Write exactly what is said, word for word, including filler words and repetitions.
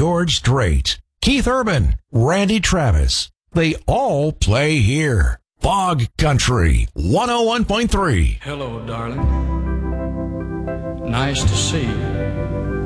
George Strait, Keith Urban, Randy Travis. They all play here. Bog Country one oh one point three. Hello, darling. Nice to see you.